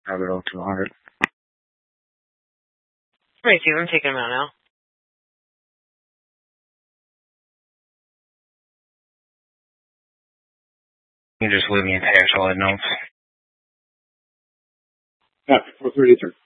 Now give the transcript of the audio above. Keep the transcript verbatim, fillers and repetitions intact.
Have it all two hundred. Right, dude, I'm taking them out now. You just leave me in cash all I know. Yeah, four thirty-three.